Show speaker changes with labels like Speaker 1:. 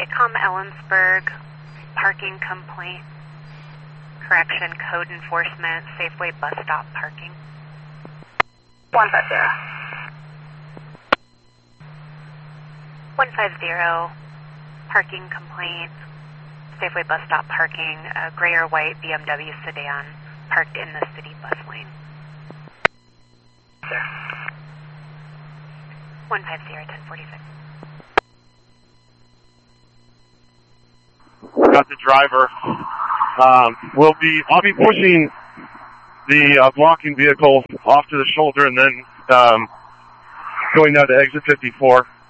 Speaker 1: Witcom Ellensburg, parking complaint. Correction, code enforcement, Safeway bus stop parking.
Speaker 2: 150.
Speaker 1: 150, parking complaint, Safeway bus stop parking, a gray or white BMW sedan parked in the city bus lane.
Speaker 2: Sir.
Speaker 1: 150, 1046.
Speaker 3: Got the driver. I'll be pushing the blocking vehicle off to the shoulder and then going down to exit 54.